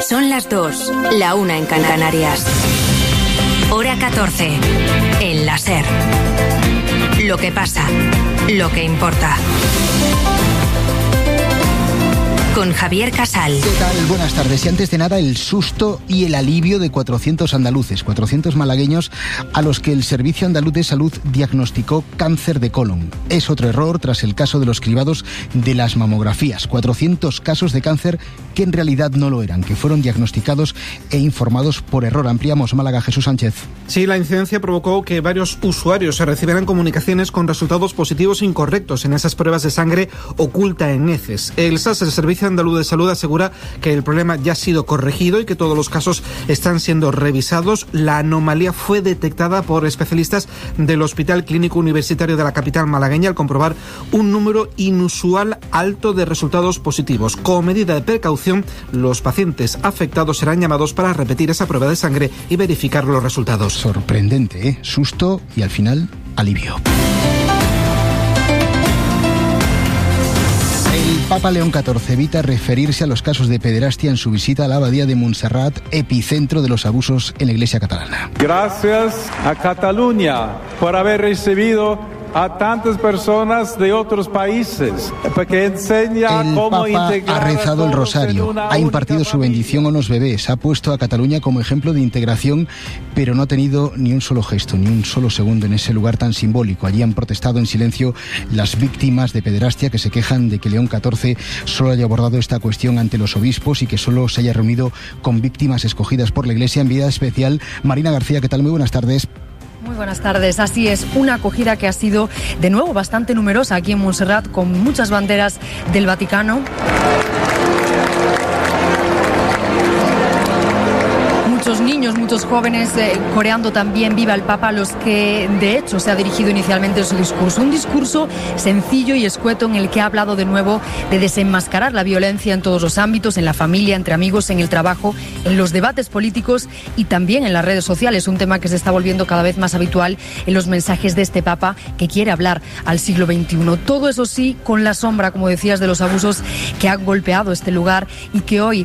Son las 2, la 1 en Canarias. Hora 14, en la SER. Lo que pasa, lo que importa. Con Javier Casal. ¿Qué tal? Buenas tardes. Y antes de nada, el susto y el alivio de 400 andaluces, 400 malagueños a los que el Servicio Andaluz de Salud diagnosticó cáncer de colon. Es otro error tras el caso de los cribados de las mamografías. 400 casos de cáncer que en realidad no lo eran, que fueron diagnosticados e informados por error. Ampliamos. Málaga, Jesús Sánchez. Sí, la incidencia provocó que varios usuarios se recibieran comunicaciones con resultados positivos incorrectos en esas pruebas de sangre oculta en heces. El SAS, el Servicio Andaluz de Salud, asegura que el problema ya ha sido corregido y que todos los casos están siendo revisados. La anomalía fue detectada por especialistas del Hospital Clínico Universitario de la capital malagueña al comprobar un número inusual alto de resultados positivos. Como medida de precaución, los pacientes afectados serán llamados para repetir esa prueba de sangre y verificar los resultados. Sorprendente, ¿eh? Susto y al final alivio. El Papa León XIV evita referirse a los casos de pederastia en su visita a la abadía de Montserrat, epicentro de los abusos en la Iglesia catalana. Gracias a Cataluña por haber recibido a tantas personas de otros países, porque enseña cómo integrar. El Papa ha rezado el rosario, ha impartido su bendición a unos bebés, ha puesto a Cataluña como ejemplo de integración, pero no ha tenido ni un solo gesto, ni un solo segundo en ese lugar tan simbólico. Allí han protestado en silencio las víctimas de pederastia que se quejan de que León XIV solo haya abordado esta cuestión ante los obispos y que solo se haya reunido con víctimas escogidas por la Iglesia. En vida especial, Marina García, ¿qué tal? Muy buenas tardes. Muy buenas tardes. Así es, una acogida que ha sido de nuevo bastante numerosa aquí en Montserrat, con muchas banderas del Vaticano. Muchos niños, muchos jóvenes coreando también Viva el Papa, a los que de hecho se ha dirigido inicialmente su discurso. Un discurso sencillo y escueto en el que ha hablado de nuevo de desenmascarar la violencia en todos los ámbitos, en la familia, entre amigos, en el trabajo, en los debates políticos y también en las redes sociales, un tema que se está volviendo cada vez más habitual en los mensajes de este Papa que quiere hablar al siglo XXI. Todo eso sí, con la sombra, como decías, de los abusos que han golpeado este lugar y que hoy,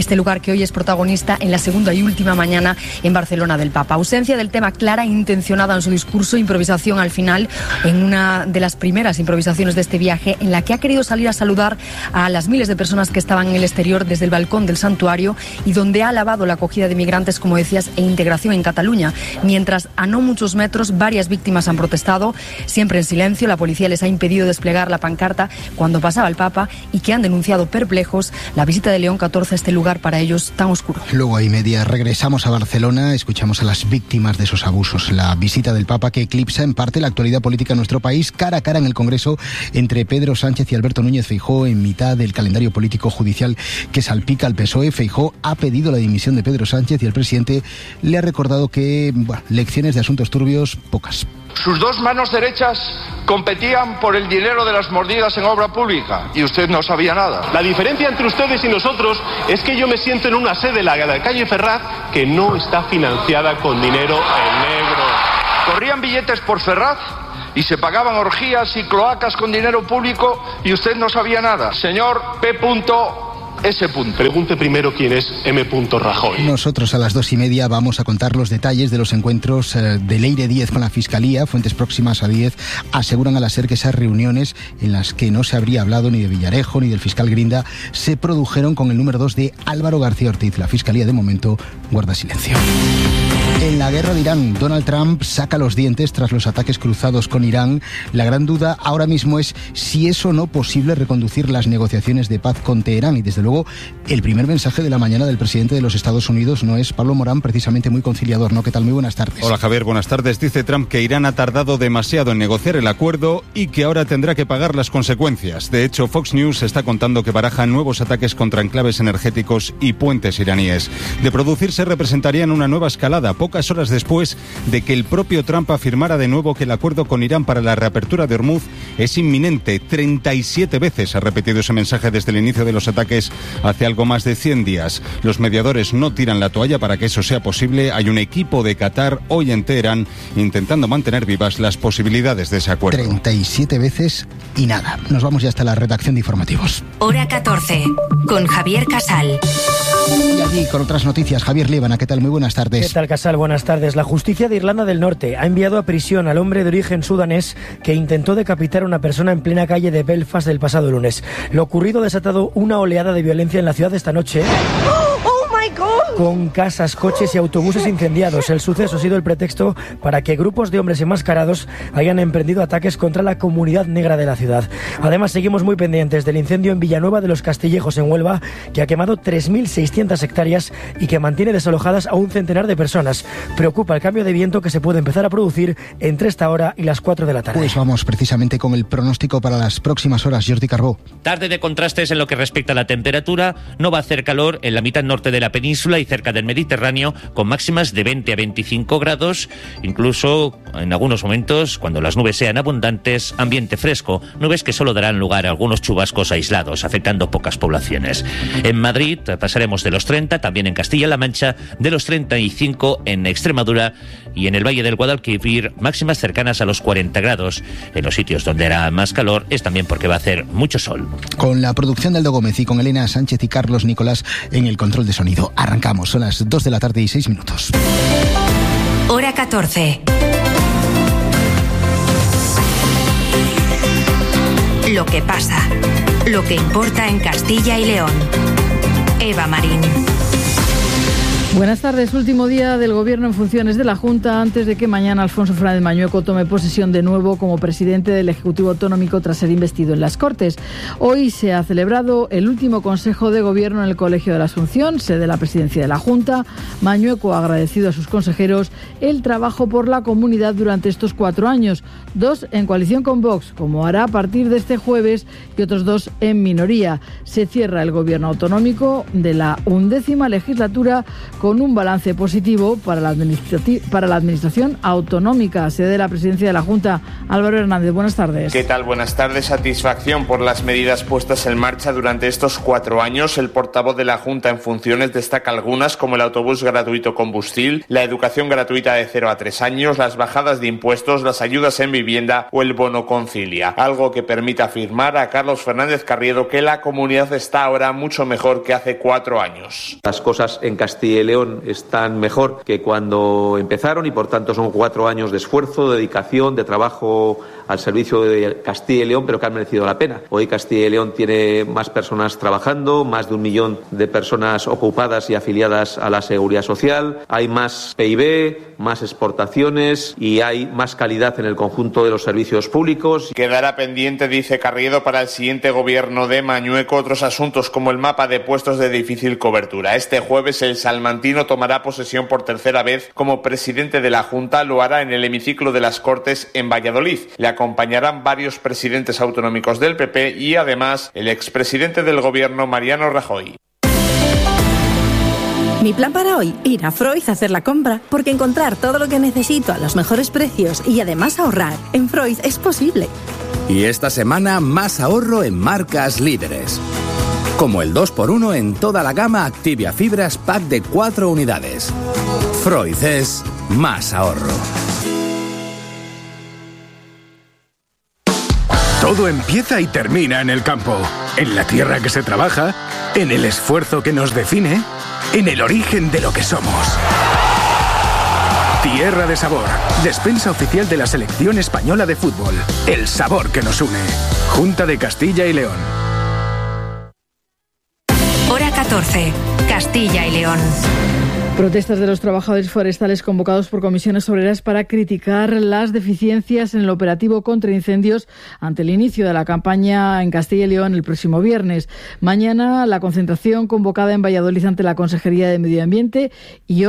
es protagonista en la segunda y última mañana en Barcelona del Papa. Ausencia del tema clara e intencionada en su discurso, improvisación al final, en una de las primeras improvisaciones de este viaje, en la que ha querido salir a saludar a las miles de personas que estaban en el exterior desde el balcón del santuario y donde ha alabado la acogida de migrantes, como decías, e integración en Cataluña. Mientras a no muchos metros varias víctimas han protestado, siempre en silencio. La policía les ha impedido desplegar la pancarta cuando pasaba el Papa y que han denunciado perplejos la visita de León XIV a este lugar para ellos tan oscuro. Luego hay media. Regresamos a Barcelona, escuchamos a las víctimas de esos abusos. La visita del Papa que eclipsa en parte la actualidad política en nuestro país, cara a cara en el Congreso entre Pedro Sánchez y Alberto Núñez Feijóo en mitad del calendario político judicial que salpica al PSOE. Feijóo ha pedido la dimisión de Pedro Sánchez y el presidente le ha recordado que lecciones de asuntos turbios, pocas. Sus dos manos derechas competían por el dinero de las mordidas en obra pública y usted no sabía nada. La diferencia entre ustedes y nosotros es que yo me siento en una sede, la de la calle Ferraz, que no está financiada con dinero en negro. Corrían billetes por Ferraz y se pagaban orgías y cloacas con dinero público y usted no sabía nada. Señor P.S. Pregunte primero quién es M. Rajoy. Nosotros a las 2:30 vamos a contar los detalles de los encuentros de Leire Díez con la Fiscalía. Fuentes próximas a Díez aseguran a la SER que esas reuniones en las que no se habría hablado ni de Villarejo ni del fiscal Grinda se produjeron con el número 2 de Álvaro García Ortiz. La Fiscalía de momento guarda silencio. En la guerra de Irán, Donald Trump saca los dientes tras los ataques cruzados con Irán. La gran duda ahora mismo es si es o no posible reconducir las negociaciones de paz con Teherán. Y desde luego, el primer mensaje de la mañana del presidente de los Estados Unidos no es, Pablo Morán, precisamente muy conciliador, ¿no? ¿Qué tal? Muy buenas tardes. Hola Javier, buenas tardes. Dice Trump que Irán ha tardado demasiado en negociar el acuerdo y que ahora tendrá que pagar las consecuencias. De hecho, Fox News está contando que barajan nuevos ataques contra enclaves energéticos y puentes iraníes. De producirse, representarían una nueva escalada escalada, pocas horas después de que el propio Trump afirmara de nuevo que el acuerdo con Irán para la reapertura de Hormuz es inminente. 37 veces ha repetido ese mensaje desde el inicio de los ataques hace algo más de 100 días. Los mediadores no tiran la toalla para que eso sea posible. Hay un equipo de Qatar hoy en Teherán intentando mantener vivas las posibilidades de ese acuerdo. 37 veces y nada. Nos vamos ya hasta la redacción de informativos. Hora 14, con Javier Casal. Y allí con otras noticias, Javier Líbana, ¿qué tal? Muy buenas tardes. ¿Qué tal, Casal? Buenas tardes. La justicia de Irlanda del Norte ha enviado a prisión al hombre de origen sudanés que intentó decapitar a una persona en plena calle de Belfast el pasado lunes. Lo ocurrido ha desatado una oleada de violencia en la ciudad esta noche. Con casas, coches y autobuses incendiados. El suceso ha sido el pretexto para que grupos de hombres enmascarados hayan emprendido ataques contra la comunidad negra de la ciudad. Además, seguimos muy pendientes del incendio en Villanueva de los Castillejos, en Huelva, que ha quemado 3.600 hectáreas y que mantiene desalojadas a un centenar de personas. Preocupa el cambio de viento que se puede empezar a producir entre esta hora y las 4 de la tarde. Pues vamos precisamente con el pronóstico para las próximas horas. Jordi Carbó. Tarde de contrastes en lo que respecta a la temperatura. No va a hacer calor en la mitad norte de la península y cerca del Mediterráneo, con máximas de 20 a 25 grados, incluso en algunos momentos, cuando las nubes sean abundantes, ambiente fresco, nubes que solo darán lugar a algunos chubascos aislados, afectando pocas poblaciones. En Madrid pasaremos de los 30, también en Castilla-La Mancha, de los 35 en Extremadura y en el Valle del Guadalquivir, máximas cercanas a los 40 grados. En los sitios donde hará más calor es también porque va a hacer mucho sol. Con la producción de Aldo Gómez y con Elena Sánchez y Carlos Nicolás en el control de sonido. Arrancamos, son las 2 de la tarde y 6 minutos. Hora 14. Lo que pasa, lo que importa en Castilla y León. Eva Marín. Buenas tardes. Último día del Gobierno en funciones de la Junta antes de que mañana Alfonso Fernández Mañueco tome posesión de nuevo como presidente del Ejecutivo Autonómico tras ser investido en las Cortes. Hoy se ha celebrado el último Consejo de Gobierno en el Colegio de la Asunción, sede de la presidencia de la Junta. Mañueco ha agradecido a sus consejeros el trabajo por la comunidad durante estos 4 años, 2 en coalición con Vox, como hará a partir de este jueves, y otros 2 en minoría. Se cierra el Gobierno autonómico de la 11ª legislatura con un balance positivo para la Administración Autonómica, sede de la presidencia de la Junta. Álvaro Hernández, buenas tardes. ¿Qué tal? Buenas tardes. Satisfacción por las medidas puestas en marcha durante estos 4 años. El portavoz de la Junta en funciones destaca algunas, como el autobús gratuito combustible, la educación gratuita de 0 a 3 años, las bajadas de impuestos, las ayudas en vivienda o el bono concilia. Algo que permite afirmar a Carlos Fernández Carriedo que la comunidad está ahora mucho mejor que hace 4 años. Las cosas en Castilla y León están mejor que cuando empezaron y por tanto son 4 años de esfuerzo, de dedicación, de trabajo al servicio de Castilla y León, pero que han merecido la pena. Hoy Castilla y León tiene más personas trabajando, más de 1 millón de personas ocupadas y afiliadas a la Seguridad Social, hay más PIB, más exportaciones y hay más calidad en el conjunto de los servicios públicos. Quedará pendiente, dice Carriedo, para el siguiente gobierno de Mañueco otros asuntos como el mapa de puestos de difícil cobertura. Este jueves el salmantino tomará posesión por 3ª vez como presidente de la Junta. Lo hará en el hemiciclo de las Cortes en Valladolid. Le acompañarán varios presidentes autonómicos del PP y además el expresidente del gobierno Mariano Rajoy. Mi plan para hoy, ir a Freud a hacer la compra, porque encontrar todo lo que necesito a los mejores precios y además ahorrar en Freud es posible. Y esta semana más ahorro en marcas líderes. Como el 2x1 en toda la gama Activia Fibras Pack de 4 unidades. Freud es más ahorro. Todo empieza y termina en el campo, en la tierra que se trabaja, en el esfuerzo que nos define, en el origen de lo que somos. Tierra de Sabor, despensa oficial de la Selección Española de Fútbol. El sabor que nos une. Junta de Castilla y León. Hora 14, Castilla y León. Protestas de los trabajadores forestales convocados por comisiones obreras para criticar las deficiencias en el operativo contra incendios ante el inicio de la campaña en Castilla y León el próximo viernes. Mañana la concentración convocada en Valladolid ante la Consejería de Medio Ambiente y hoy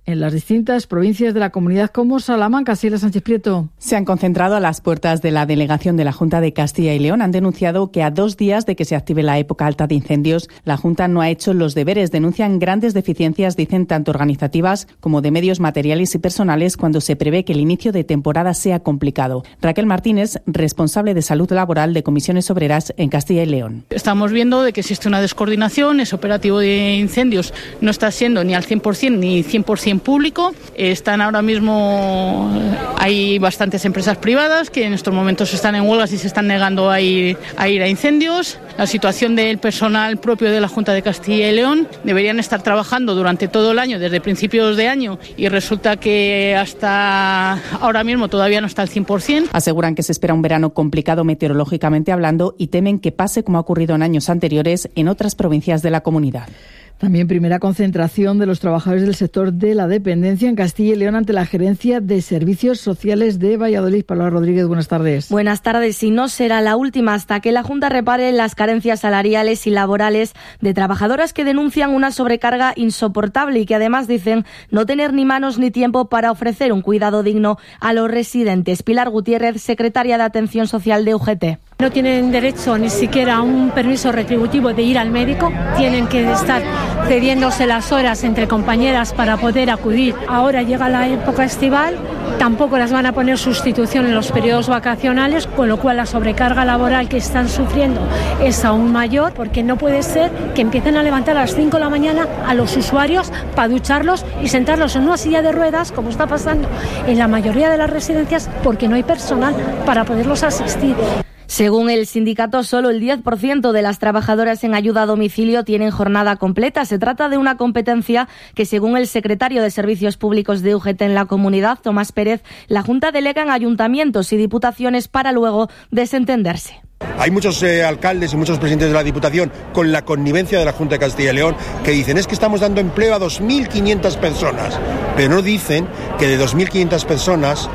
en las distintas provincias de la comunidad como Salamanca. Sila Sánchez Prieto. Se han concentrado a las puertas de la delegación de la Junta de Castilla y León. Han denunciado que a 2 días de que se active la época alta de incendios, la Junta no ha hecho los deberes. Denuncian grandes deficiencias, dicen, tanto organizativas como de medios materiales y personales cuando se prevé que el inicio de temporada sea complicado. Raquel Martínez, responsable de Salud Laboral de Comisiones Obreras en Castilla y León. Estamos viendo de que existe una descoordinación, ese operativo de incendios no está siendo ni al 100% ni 100% público. Están ahora mismo, hay bastantes empresas privadas que en estos momentos están en huelgas y se están negando a ir a incendios. La situación del personal propio de la Junta de Castilla y León, deberían estar trabajando durante todo el año, desde principios de año, y resulta que hasta ahora mismo todavía no está al 100%. Aseguran que se espera un verano complicado meteorológicamente hablando y temen que pase como ha ocurrido en años anteriores en otras provincias de la comunidad. También primera concentración de los trabajadores del sector de la dependencia en Castilla y León ante la Gerencia de Servicios Sociales de Valladolid. Paloma Rodríguez, buenas tardes. Buenas tardes. Y no será la última hasta que la Junta repare las carencias salariales y laborales de trabajadoras que denuncian una sobrecarga insoportable y que además dicen no tener ni manos ni tiempo para ofrecer un cuidado digno a los residentes. Pilar Gutiérrez, secretaria de Atención Social de UGT. No tienen derecho ni siquiera a un permiso retributivo de ir al médico. Tienen que estar cediéndose las horas entre compañeras para poder acudir. Ahora llega la época estival, tampoco las van a poner sustitución en los periodos vacacionales, con lo cual la sobrecarga laboral que están sufriendo es aún mayor, porque no puede ser que empiecen a levantar a las 5 de la mañana a los usuarios para ducharlos y sentarlos en una silla de ruedas, como está pasando en la mayoría de las residencias, porque no hay personal para poderlos asistir. Según el sindicato, solo el 10% de las trabajadoras en ayuda a domicilio tienen jornada completa. Se trata de una competencia que, según el secretario de Servicios Públicos de UGT en la comunidad, Tomás Pérez, la Junta delega en ayuntamientos y diputaciones para luego desentenderse. Hay muchos alcaldes y muchos presidentes de la Diputación con la connivencia de la Junta de Castilla y León que dicen es que estamos dando empleo a 2.500 personas, pero no dicen que de 2.500 personas,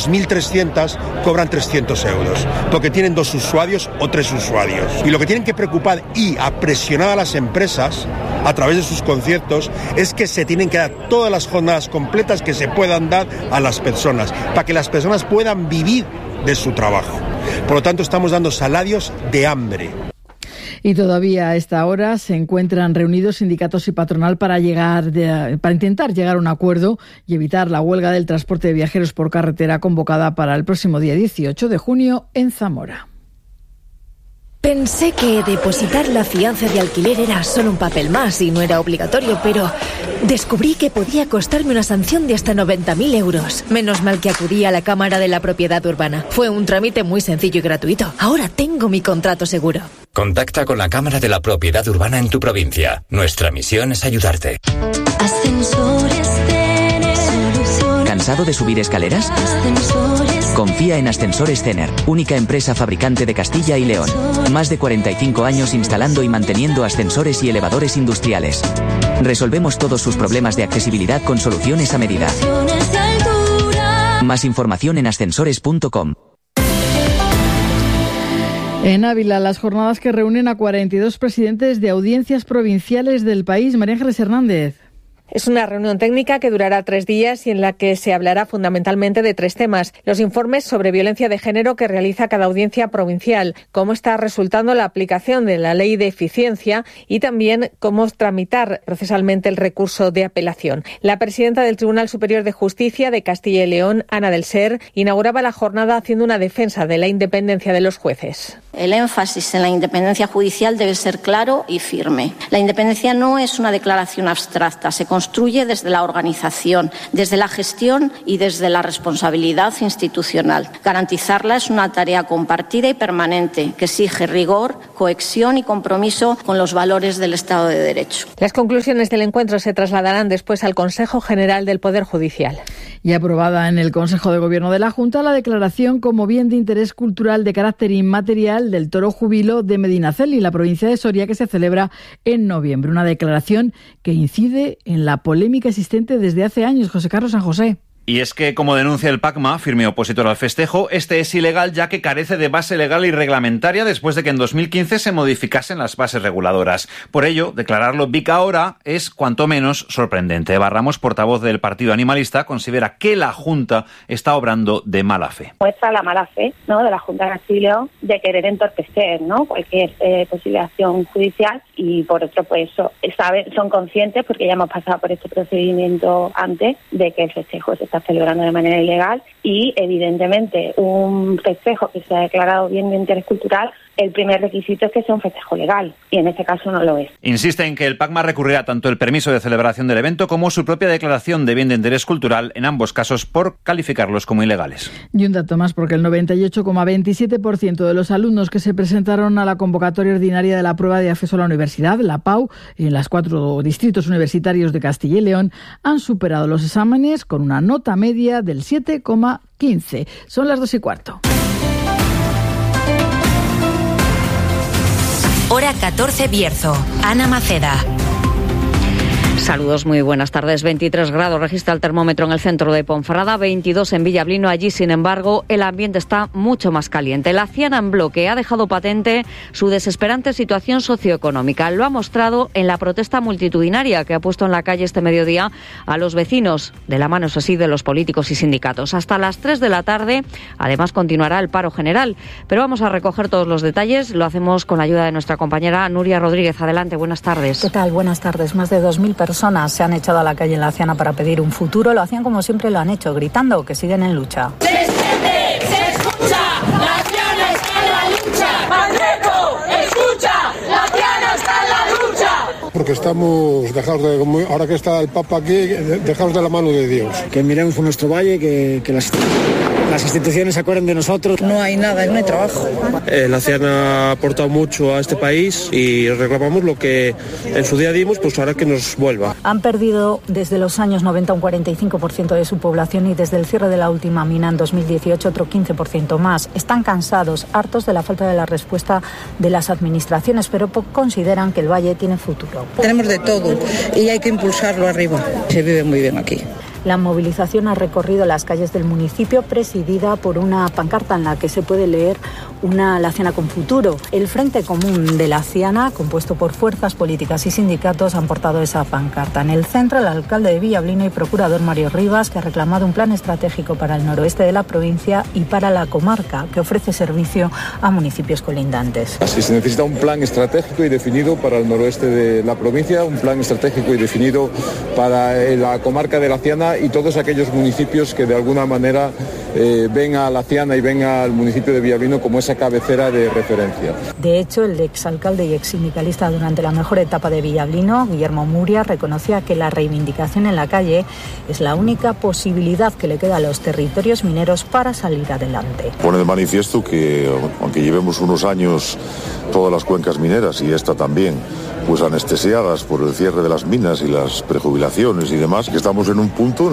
2.300 cobran 300 euros, porque tienen 2 usuarios o 3 usuarios. Y lo que tienen que preocupar y a presionar a las empresas a través de sus conciertos es que se tienen que dar todas las jornadas completas que se puedan dar a las personas, para que las personas puedan vivir de su trabajo. Por lo tanto, estamos dando salarios de hambre. Y todavía a esta hora se encuentran reunidos sindicatos y patronal para intentar llegar a un acuerdo y evitar la huelga del transporte de viajeros por carretera convocada para el próximo día 18 de junio en Zamora. Pensé que depositar la fianza de alquiler era solo un papel más y no era obligatorio, pero descubrí que podía costarme una sanción de hasta 90.000 euros. Menos mal que acudí a la Cámara de la Propiedad Urbana. Fue un trámite muy sencillo y gratuito. Ahora tengo mi contrato seguro. Contacta con la Cámara de la Propiedad Urbana en tu provincia. Nuestra misión es ayudarte. Ascensores Cener. ¿Cansado de subir escaleras? Confía en Ascensores Cener, única empresa fabricante de Castilla y León. Más de 45 años instalando y manteniendo ascensores y elevadores industriales. Resolvemos todos sus problemas de accesibilidad con soluciones a medida. Más información en ascensores.com. En Ávila, las jornadas que reúnen a 42 presidentes de audiencias provinciales del país. María Ángeles Hernández. Es una reunión técnica que durará 3 días y en la que se hablará fundamentalmente de 3 temas. Los informes sobre violencia de género que realiza cada audiencia provincial, cómo está resultando la aplicación de la ley de eficiencia y también cómo tramitar procesalmente el recurso de apelación. La presidenta del Tribunal Superior de Justicia de Castilla y León, Ana del Ser, inauguraba la jornada haciendo una defensa de la independencia de los jueces. El énfasis en la independencia judicial debe ser claro y firme. La independencia no es una declaración abstracta, se construye desde la organización, desde la gestión y desde la responsabilidad institucional. Garantizarla es una tarea compartida y permanente que exige rigor, cohesión y compromiso con los valores del Estado de Derecho. Las conclusiones del encuentro se trasladarán después al Consejo General del Poder Judicial. Y aprobada en el Consejo de Gobierno de la Junta la declaración como bien de interés cultural de carácter inmaterial del Toro Jubilo de Medinaceli, la provincia de Soria, que se celebra en noviembre. Una declaración que incide en la polémica existente desde hace años. José Carlos San José. Y es que, como denuncia el PACMA, firme opositor al festejo, este es ilegal ya que carece de base legal y reglamentaria después de que en 2015 se modificasen las bases reguladoras. Por ello, declararlo BIC ahora es cuanto menos sorprendente. Eva Ramos, portavoz del Partido Animalista, considera que la Junta está obrando de mala fe. Muestra la mala fe, ¿no?, de la Junta de Castilla y León de querer entorpecer, ¿no?, cualquier posible acción judicial, y por otro, pues son conscientes, porque ya hemos pasado por este procedimiento antes, de que el festejo se está celebrando de manera ilegal y, evidentemente, un festejo que se ha declarado bien de interés cultural, el primer requisito es que sea un festejo legal, y en este caso no lo es. Insiste en que el PACMA recurrirá tanto el permiso de celebración del evento como su propia declaración de bien de interés cultural, en ambos casos por calificarlos como ilegales. Y un dato más, porque el 98,27% de los alumnos que se presentaron a la convocatoria ordinaria de la prueba de acceso a la universidad, la PAU, en las 4 distritos universitarios de Castilla y León, han superado los exámenes con una nota media del 7,15. Son las 2:15. Hora 14 Bierzo. Ana Maceda. Saludos, muy buenas tardes. 23 grados registra el termómetro en el centro de Ponferrada, 22 en Villablino. Allí, sin embargo, el ambiente está mucho más caliente. La Ciana en bloque ha dejado patente su desesperante situación socioeconómica. Lo ha mostrado en la protesta multitudinaria que ha puesto en la calle este mediodía a los vecinos, de la mano, eso sí, de los políticos y sindicatos. Hasta las 3 de la tarde, además, continuará el paro general. Pero vamos a recoger todos los detalles. Lo hacemos con la ayuda de nuestra compañera Nuria Rodríguez. Adelante, buenas tardes. ¿Qué tal? Buenas tardes. Más de 2.000 personas se han echado a la calle en la Ciana para pedir un futuro. Lo hacían como siempre lo han hecho, gritando que siguen en lucha. ¡Se siente! ¡Se escucha! ¡La Ciana está en la lucha! ¡Manreko! ¡Escucha! ¡La Ciana está en la lucha! Porque estamos dejados de, ahora que está el Papa aquí, dejados de la mano de Dios. Que miremos por nuestro valle, que las instituciones se acuerden de nosotros. No hay nada, no hay trabajo. La Ciana ha aportado mucho a este país y reclamamos lo que en su día dimos, pues ahora que nos vuelva. Han perdido desde los años 90 un 45% de su población y desde el cierre de la última mina en 2018 otro 15% más. Están cansados, hartos de la falta de la respuesta de las administraciones, pero consideran que el valle tiene futuro. Tenemos de todo y hay que impulsarlo arriba. Se vive muy bien aquí. La movilización ha recorrido las calles del municipio, presidida por una pancarta en la que se puede leer la Ciana con futuro. El Frente Común de la Ciana, compuesto por fuerzas políticas y sindicatos, han portado esa pancarta. En el centro, el alcalde de Villablino y procurador Mario Rivas, que ha reclamado un plan estratégico para el noroeste de la provincia y para la comarca, que ofrece servicio a municipios colindantes. Así se necesita un plan estratégico y definido para el noroeste de la provincia, un plan estratégico y definido para la comarca de la Ciana y todos aquellos municipios que de alguna manera ven a la Ciana y ven al municipio de Villablino como esa cabecera de referencia. De hecho, el exalcalde y exsindicalista durante la mejor etapa de Villablino, Guillermo Muria, reconocía que la reivindicación en la calle es la única posibilidad que le queda a los territorios mineros para salir adelante. Pone de manifiesto que, aunque llevemos unos años todas las cuencas mineras y esta también, pues anestesiadas por el cierre de las minas y las prejubilaciones y demás, que estamos en un punto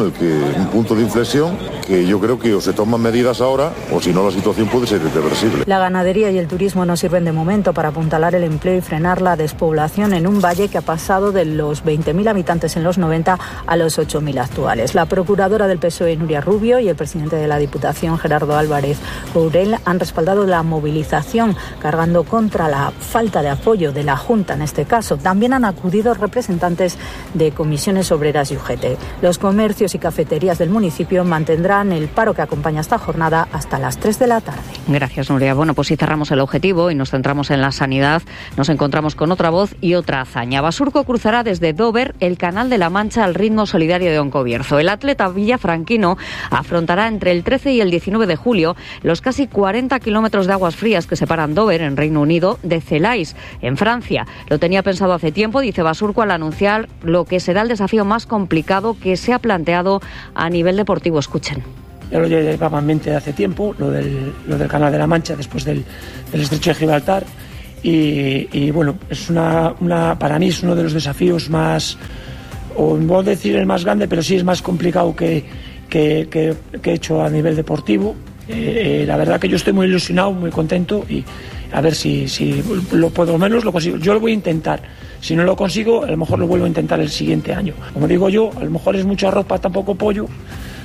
de inflexión que yo creo que o se toman medidas ahora o si no la situación puede ser irreversible. La ganadería y el turismo no sirven de momento para apuntalar el empleo y frenar la despoblación en un valle que ha pasado de los 20.000 habitantes en los 90 a los 8.000 actuales. La procuradora del PSOE, Nuria Rubio, y el presidente de la Diputación, Gerardo Álvarez Courel, han respaldado la movilización, cargando contra la falta de apoyo de la Junta en este caso. También han acudido representantes de comisiones obreras y UGT. Los comercios y cafeterías del municipio mantendrán el paro que acompaña esta jornada hasta las 3 de la tarde. Gracias, Nuria. Bueno, pues si cerramos el objetivo y nos centramos en la sanidad, nos encontramos con otra voz y otra hazaña. Basurco cruzará desde Dover el Canal de la Mancha al ritmo solidario de Oncobierzo. El atleta villafranquino afrontará entre el 13 y el 19 de julio los casi 40 kilómetros de aguas frías que separan Dover, en Reino Unido, de Celais, en Francia. Lo tenía pensado hace tiempo, dice Basurco, al anunciar lo que será el desafío más complicado que se ha planteado a nivel deportivo. Escuchen. Ya lo llevaba en mente hace tiempo, lo del Canal de la Mancha después del Estrecho de Gibraltar y bueno, es para mí es uno de los desafíos más, o no voy a decir el más grande, pero sí es más complicado que he hecho a nivel deportivo. La verdad que yo estoy muy ilusionado, muy contento y a ver si por lo menos lo consigo. Yo lo voy a intentar. Si no lo consigo, a lo mejor lo vuelvo a intentar el siguiente año. Como digo yo, a lo mejor es mucha ropa, tampoco pollo,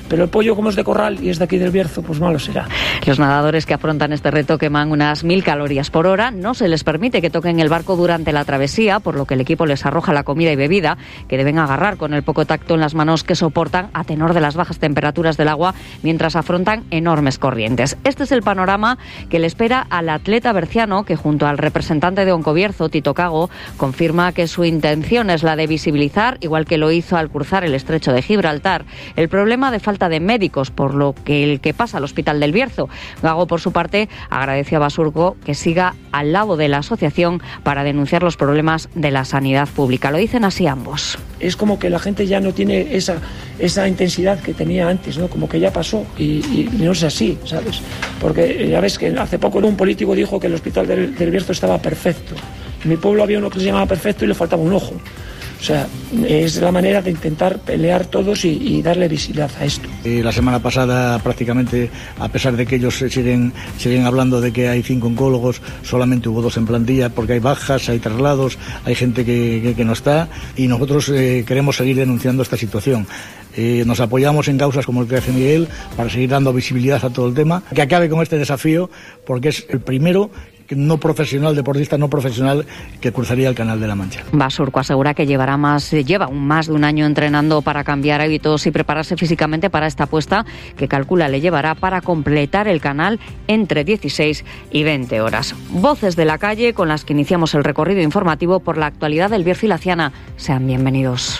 pero el pollo, como es de corral y es de aquí del Bierzo, pues malo será. Los nadadores que afrontan este reto queman unas 1000 calorías por hora. No se les permite que toquen el barco durante la travesía, por lo que el equipo les arroja la comida y bebida, que deben agarrar con el poco tacto en las manos que soportan a tenor de las bajas temperaturas del agua mientras afrontan enormes corrientes. Este es el panorama que le espera al atleta berciano, que junto al representante de Oncobierzo, Tito Cago, confirma que su intención es la de visibilizar, igual que lo hizo al cruzar el estrecho de Gibraltar, el problema de falta de médicos, por lo que el que pasa al Hospital del Bierzo. Gago, por su parte, agradeció a Basurgo que siga al lado de la asociación para denunciar los problemas de la sanidad pública. Lo dicen así ambos. Es como que la gente ya no tiene esa intensidad que tenía antes, ¿no? Como que ya pasó y no es así, ¿sabes? Porque ya ves que hace poco un político dijo que el Hospital del Bierzo estaba perfecto. En mi pueblo había uno que se llamaba perfecto y le faltaba un ojo. O sea, es la manera de intentar pelear todos y darle visibilidad a esto. La semana pasada prácticamente, a pesar de que ellos siguen hablando de que hay 5 oncólogos, solamente hubo 2 en plantilla porque hay bajas, hay traslados, hay gente que no está y nosotros queremos seguir denunciando esta situación. Nos apoyamos en causas como el que hace Miguel para seguir dando visibilidad a todo el tema, que acabe con este desafío porque es el primero deportista no profesional que cruzaría el Canal de la Mancha. Basurco asegura que lleva más de un año entrenando para cambiar hábitos y prepararse físicamente para esta apuesta que calcula le llevará para completar el canal entre 16 y 20 horas. Voces de la calle con las que iniciamos el recorrido informativo por la actualidad del Bierzo y la Ciana. Sean bienvenidos.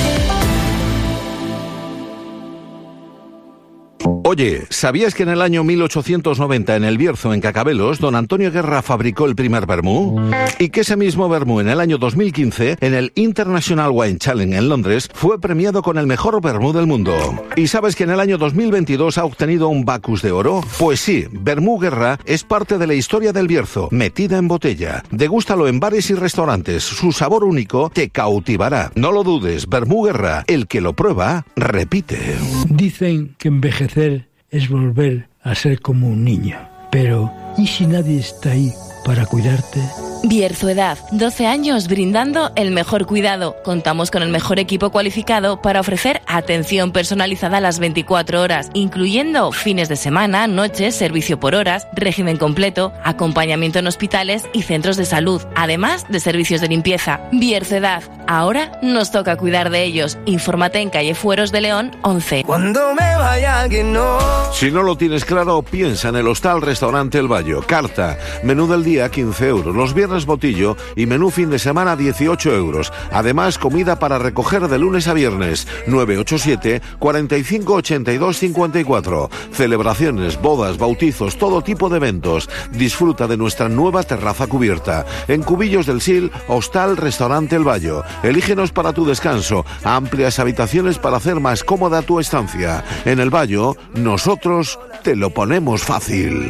Oye, ¿sabías que en el año 1890 en el Bierzo, en Cacabelos, don Antonio Guerra fabricó el primer vermú? Y que ese mismo vermú en el año 2015, en el International Wine Challenge en Londres, fue premiado con el mejor vermú del mundo. ¿Y sabes que en el año 2022 ha obtenido un Bacus de oro? Pues sí, Vermú Guerra es parte de la historia del Bierzo, metida en botella. Degústalo en bares y restaurantes, su sabor único te cautivará. No lo dudes, Vermú Guerra, el que lo prueba, repite. Dicen que envejecer es volver a ser como un niño. Pero, ¿y si nadie está ahí para cuidarte? Bierzo Edad, 12 años brindando el mejor cuidado. Contamos con el mejor equipo cualificado para ofrecer atención personalizada a las 24 horas, incluyendo fines de semana, noches, servicio por horas, régimen completo, acompañamiento en hospitales y centros de salud, además de servicios de limpieza. Bierzo Edad, ahora nos toca cuidar de ellos. Infórmate en calle Fueros de León 11. Cuando me vaya que no. Si no lo tienes claro, piensa en el Hostal Restaurante El Bayo. Carta, menú del día 15 euros, los viernes botillo y menú fin de semana 18 euros. Además, comida para recoger de lunes a viernes. 987 45 82 54. Celebraciones, bodas, bautizos, todo tipo de eventos. Disfruta de nuestra nueva terraza cubierta. En Cubillos del Sil, Hostal Restaurante El Bayo. Elígenos para tu descanso. Amplias habitaciones para hacer más cómoda tu estancia. En El Bayo, nosotros te lo ponemos fácil.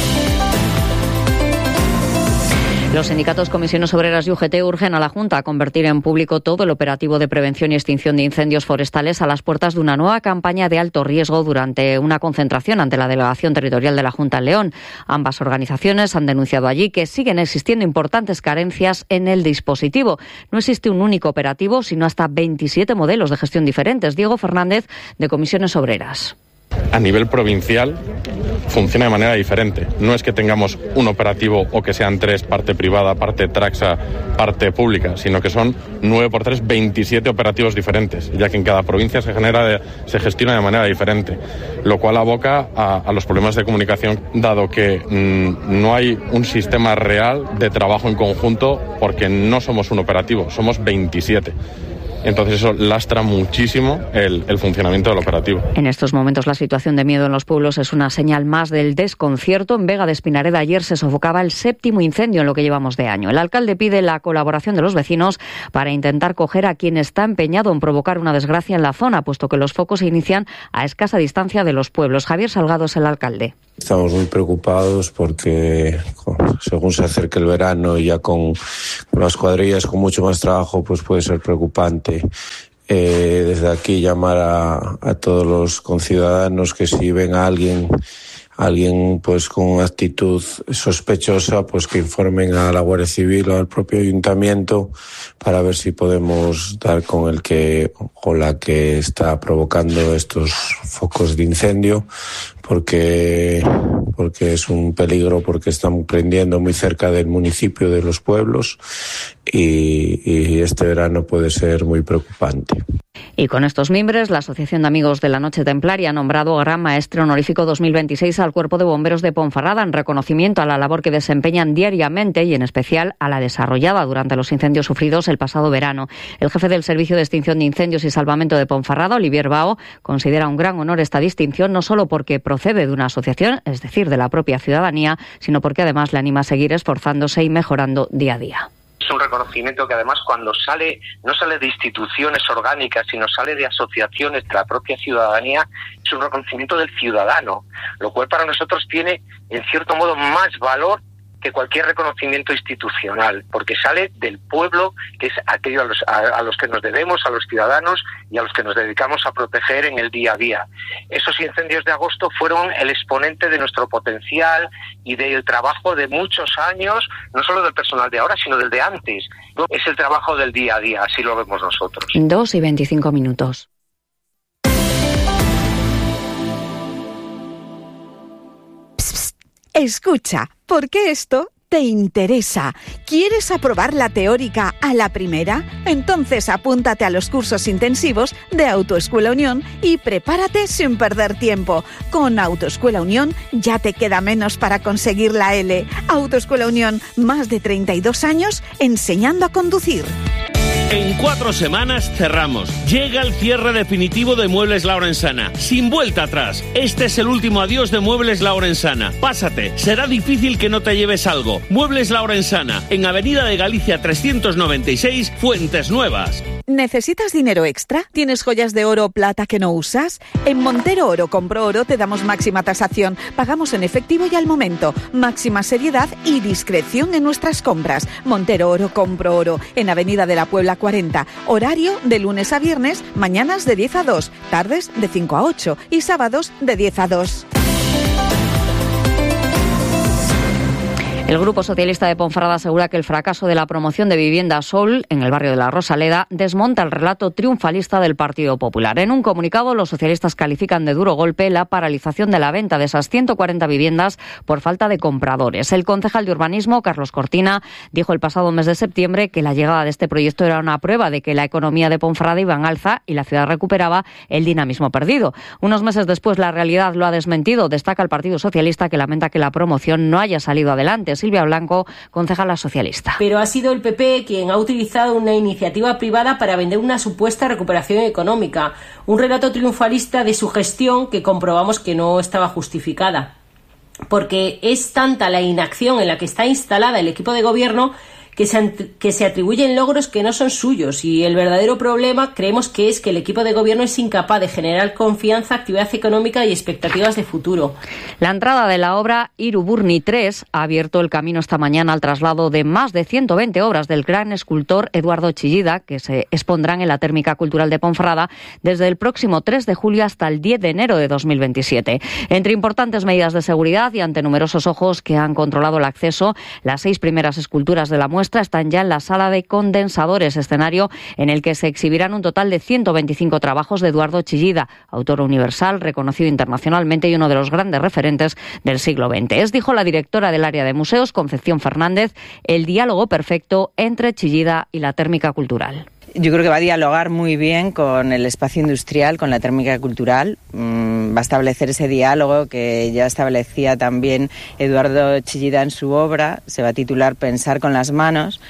Los sindicatos, comisiones obreras y UGT urgen a la Junta a convertir en público todo el operativo de prevención y extinción de incendios forestales a las puertas de una nueva campaña de alto riesgo durante una concentración ante la Delegación Territorial de la Junta en León. Ambas organizaciones han denunciado allí que siguen existiendo importantes carencias en el dispositivo. No existe un único operativo, sino hasta 27 modelos de gestión diferentes. Diego Fernández, de Comisiones Obreras. A nivel provincial funciona de manera diferente. No es que tengamos un operativo o que sean 3, parte privada, parte Traxa, parte pública, sino que son 9 por 3, 27 operativos diferentes, ya que en cada provincia se gestiona de manera diferente, lo cual aboca a los problemas de comunicación, dado que no hay un sistema real de trabajo en conjunto, porque no somos un operativo, somos 27. Entonces eso lastra muchísimo el funcionamiento del operativo. En estos momentos la situación de miedo en los pueblos es una señal más del desconcierto. En Vega de Espinareda ayer se sofocaba el 7º incendio en lo que llevamos de año. El alcalde pide la colaboración de los vecinos para intentar coger a quien está empeñado en provocar una desgracia en la zona, puesto que los focos se inician a escasa distancia de los pueblos. Javier Salgado es el alcalde. Estamos muy preocupados porque según se acerque el verano y ya con las cuadrillas con mucho más trabajo, pues puede ser preocupante. Desde aquí llamar a todos los conciudadanos que si ven a alguien alguien pues con actitud sospechosa, pues que informen a la Guardia Civil o al propio ayuntamiento para ver si podemos dar con el que o la que está provocando estos focos de incendio, porque es un peligro, porque están prendiendo muy cerca del municipio, de los pueblos, y este verano puede ser muy preocupante. Y con estos mimbres, la Asociación de Amigos de la Noche Templaria ha nombrado Gran Maestre Honorífico 2026 al Cuerpo de Bomberos de Ponferrada en reconocimiento a la labor que desempeñan diariamente y en especial a la desarrollada durante los incendios sufridos el pasado verano. El jefe del Servicio de Extinción de Incendios y Salvamento de Ponferrada, Olivier Bao, considera un gran honor esta distinción no solo porque procede de una asociación, es decir, de la propia ciudadanía, sino porque además le anima a seguir esforzándose y mejorando día a día. Es un reconocimiento que además cuando sale, no sale de instituciones orgánicas, sino sale de asociaciones de la propia ciudadanía, es un reconocimiento del ciudadano, lo cual para nosotros tiene en cierto modo más valor que cualquier reconocimiento institucional, porque sale del pueblo, que es aquello a los que nos debemos, a los ciudadanos y a los que nos dedicamos a proteger en el día a día. Esos incendios de agosto fueron el exponente de nuestro potencial y del trabajo de muchos años, no solo del personal de ahora, sino del de antes. Es el trabajo del día a día, así lo vemos nosotros. 2:25. Escucha, porque esto te interesa. ¿Quieres aprobar la teórica a la primera? Entonces apúntate a los cursos intensivos de Autoescuela Unión y prepárate sin perder tiempo. Con Autoescuela Unión ya te queda menos para conseguir la L. Autoescuela Unión, más de 32 años enseñando a conducir. En 4 semanas cerramos. Llega el cierre definitivo de Muebles La Orensana. Sin vuelta atrás. Este es el último adiós de Muebles La Orensana. Pásate. Será difícil que no te lleves algo. Muebles La Orensana. En Avenida de Galicia 396, Fuentes Nuevas. ¿Necesitas dinero extra? ¿Tienes joyas de oro o plata que no usas? En Montero Oro Compro Oro te damos máxima tasación. Pagamos en efectivo y al momento. Máxima seriedad y discreción en nuestras compras. Montero Oro Compro Oro. En Avenida de la Puebla 40. Horario de lunes a viernes. Mañanas de 10 a 2. Tardes de 5 a 8. Y sábados de 10 a 2. El Grupo Socialista de Ponferrada asegura que el fracaso de la promoción de vivienda Sol en el barrio de la Rosaleda desmonta el relato triunfalista del Partido Popular. En un comunicado, los socialistas califican de duro golpe la paralización de la venta de esas 140 viviendas por falta de compradores. El concejal de Urbanismo, Carlos Cortina, dijo el pasado mes de septiembre que la llegada de este proyecto era una prueba de que la economía de Ponferrada iba en alza y la ciudad recuperaba el dinamismo perdido. Unos meses después, la realidad lo ha desmentido. Destaca el Partido Socialista, que lamenta que la promoción no haya salido adelante. Silvia Blanco, concejala socialista. Pero ha sido el PP quien ha utilizado una iniciativa privada para vender una supuesta recuperación económica, un relato triunfalista de su gestión que comprobamos que no estaba justificada. Porque es tanta la inacción en la que está instalada el equipo de gobierno que se atribuyen logros que no son suyos, y el verdadero problema creemos que es que el equipo de gobierno es incapaz de generar confianza, actividad económica y expectativas de futuro. La entrada de la obra Iruburni 3 ha abierto el camino esta mañana al traslado de más de 120 obras del gran escultor Eduardo Chillida, que se expondrán en la Térmica Cultural de Ponferrada desde el próximo 3 de julio hasta el 10 de enero de 2027. Entre importantes medidas de seguridad y ante numerosos ojos que han controlado el acceso, las 6 primeras esculturas de la muestra están ya en la sala de condensadores, escenario en el que se exhibirán un total de 125 trabajos de Eduardo Chillida, autor universal, reconocido internacionalmente y uno de los grandes referentes del siglo XX. Es, dijo la directora del área de museos, Concepción Fernández, el diálogo perfecto entre Chillida y la Térmica Cultural. Yo creo que va a dialogar muy bien con el espacio industrial, con la térmica cultural. Va a establecer ese diálogo que ya establecía también Eduardo Chillida en su obra. Se va a titular Pensar con las manos.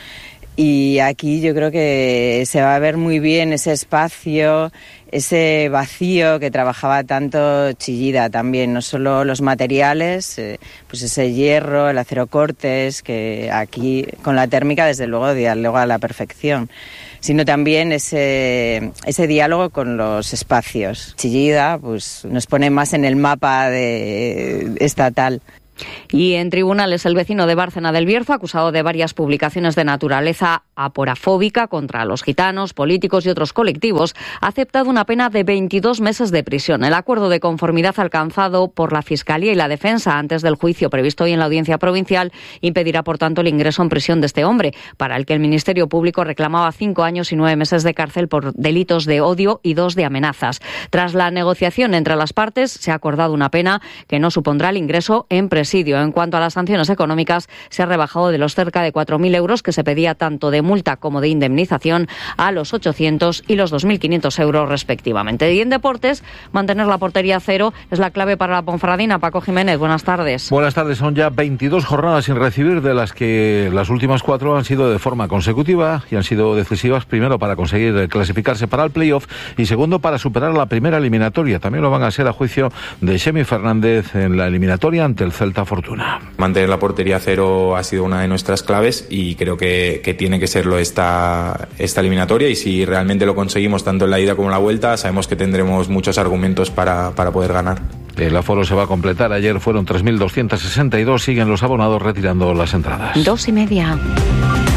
Y aquí yo creo que se va a ver muy bien ese espacio, ese vacío que trabajaba tanto Chillida también, no solo los materiales, pues ese hierro, el acero cortes, que aquí con la térmica desde luego dialoga a la perfección, sino también ese diálogo con los espacios. Chillida pues nos pone más en el mapa estatal. Y en tribunales, el vecino de Bárcena del Bierzo, acusado de varias publicaciones de naturaleza aporafóbica contra los gitanos, políticos y otros colectivos, ha aceptado una pena de 22 meses de prisión. El acuerdo de conformidad alcanzado por la Fiscalía y la Defensa antes del juicio previsto hoy en la Audiencia Provincial impedirá, por tanto, el ingreso en prisión de este hombre, para el que el Ministerio Público reclamaba 5 años y 9 meses de cárcel por delitos de odio y 2 de amenazas. Tras la negociación entre las partes, se ha acordado una pena que no supondrá el ingreso en presidio. En cuanto a las sanciones económicas, se ha rebajado de los cerca de 4.000 euros que se pedía tanto de multa como de indemnización a los 800 y los 2.500 euros respectivamente. Y en deportes, mantener la portería a cero es la clave para la ponferradina. Paco Jiménez, buenas tardes. Buenas tardes. Son ya 22 jornadas sin recibir, de las que las últimas 4 han sido de forma consecutiva y han sido decisivas, primero para conseguir clasificarse para el playoff y segundo para superar la primera eliminatoria. También lo van a ser a juicio de Xemi Fernández en la eliminatoria ante el Celta Fortuna. Mantener la portería a cero ha sido una de nuestras claves y creo que tiene que serlo esta eliminatoria, y si realmente lo conseguimos tanto en la ida como en la vuelta, sabemos que tendremos muchos argumentos para poder ganar. El aforo se va a completar. Ayer fueron 3.262, siguen los abonados retirando las entradas. 2:30.